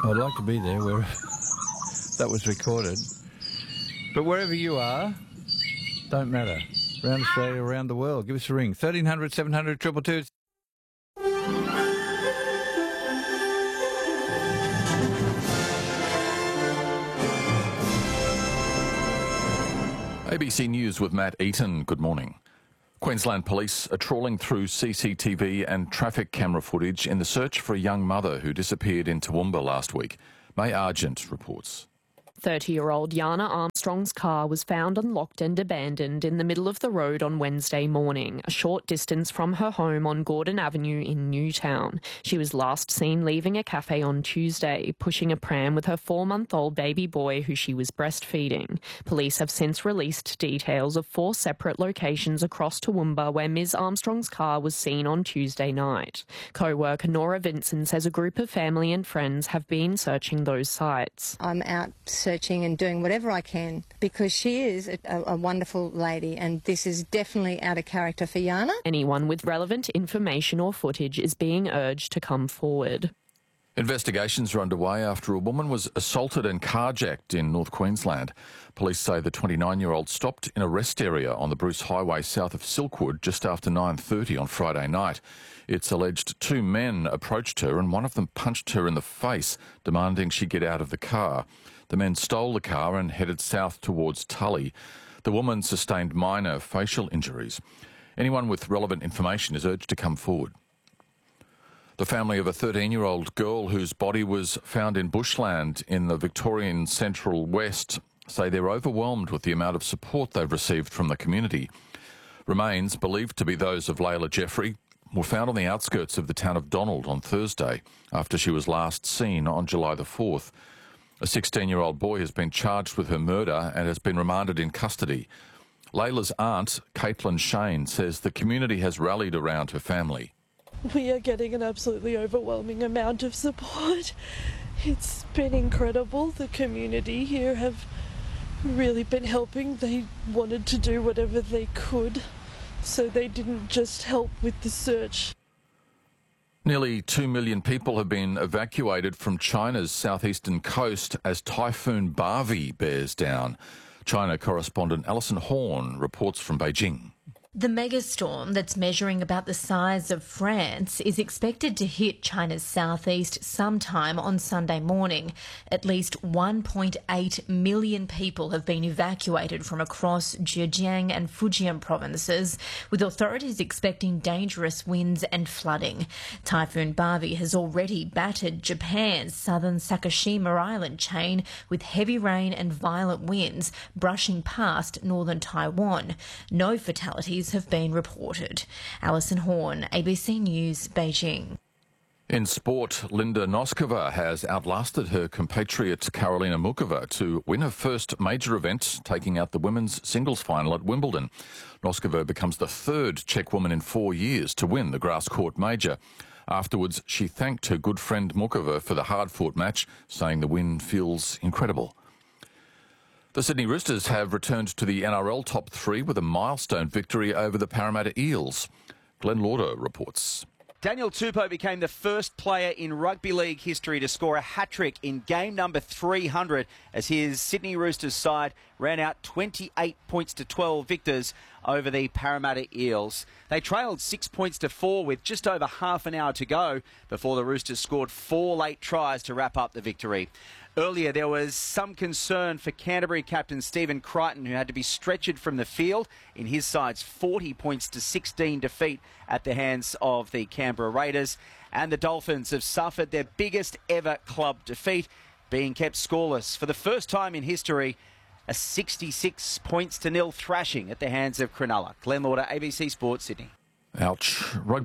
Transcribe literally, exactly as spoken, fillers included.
I'd like to be there where that was recorded. But wherever you are, don't matter. Around Australia, around the world, give us a ring. thirteen hundred, seven hundred, two two two. A B C News with Matt Eaton. Good morning. Queensland Police are trawling through C C T V and traffic camera footage in the search for a young mother who disappeared in Toowoomba last week. May Argent reports. thirty-year-old Yana Armstrong's car was found unlocked and abandoned in the middle of the road on Wednesday morning, a short distance from her home on Gordon Avenue in Newtown. She was last seen leaving a cafe on Tuesday, pushing a pram with her four-month-old baby boy who she was breastfeeding. Police have since released details of four separate locations across Toowoomba where Miz Armstrong's car was seen on Tuesday night. Co-worker Nora Vinson says a group of family and friends have been searching those sites. I'm out searching and doing whatever I can because she is a, a wonderful lady, and this is definitely out of character for Yana. Anyone with relevant information or footage is being urged to come forward. Investigations are underway after a woman was assaulted and carjacked in North Queensland. Police say the twenty-nine-year-old stopped in a rest area on the Bruce Highway south of Silkwood just after nine thirty on Friday night. It's alleged two men approached her and one of them punched her in the face, demanding she get out of the car. The men stole the car and headed south towards Tully. The woman sustained minor facial injuries. Anyone with relevant information is urged to come forward. The family of a thirteen-year-old girl whose body was found in bushland in the Victorian Central West say they're overwhelmed with the amount of support they've received from the community. Remains, believed to be those of Layla Jeffrey, were found on the outskirts of the town of Donald on Thursday after she was last seen on July the fourth. A sixteen-year-old boy has been charged with her murder and has been remanded in custody. Layla's aunt, Caitlin Shane, says the community has rallied around her family. We are getting an absolutely overwhelming amount of support. It's been incredible. The community here have really been helping. They wanted to do whatever they could, so they didn't just help with the search. Nearly two million people have been evacuated from China's southeastern coast as Typhoon Bharvey bears down. China correspondent Alison Horn reports from Beijing. The megastorm that's measuring about the size of France is expected to hit China's southeast sometime on Sunday morning. At least one point eight million people have been evacuated from across Zhejiang and Fujian provinces, with authorities expecting dangerous winds and flooding. Typhoon Bharvey has already battered Japan's southern Sakishima Island chain with heavy rain and violent winds brushing past northern Taiwan. No fatalities have been reported. Alison Horn, A B C News, Beijing. In sport, Linda Noskova has outlasted her compatriot Karolina Muchova to win her first major event, taking out the women's singles final at Wimbledon. Noskova becomes the third Czech woman in four years to win the grass court major. Afterwards, she thanked her good friend Muchova for the hard-fought match, saying the win feels incredible. The Sydney Roosters have returned to the N R L top three with a milestone victory over the Parramatta Eels. Glenn Lauder reports. Daniel Tupou became the first player in rugby league history to score a hat-trick in game number three hundred as his Sydney Roosters side ran out twenty-eight points to twelve victors over the Parramatta Eels. They trailed six points to four with just over half an hour to go before the Roosters scored four late tries to wrap up the victory. Earlier, there was some concern for Canterbury captain Stephen Crichton, who had to be stretchered from the field in his side's forty points to sixteen defeat at the hands of the Canberra Raiders. And the Dolphins have suffered their biggest ever club defeat, being kept scoreless for the first time in history. A sixty-six points to nil thrashing at the hands of Cronulla. Glenn Lauder, A B C Sports, Sydney. Ouch. Rugby